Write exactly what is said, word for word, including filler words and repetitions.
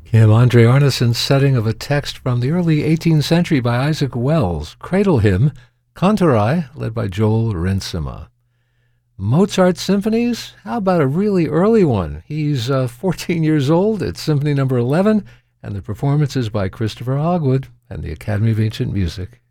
Kim Andre Arneson's setting of a text from the early eighteenth century by Isaac Wells, Cradle Hymn, Cantorai, led by Joel Rinsema. Mozart symphonies? How about a really early one? He's uh, fourteen years old. It's Symphony Number eleven, and the performance is by Christopher Hogwood and the Academy of Ancient Music.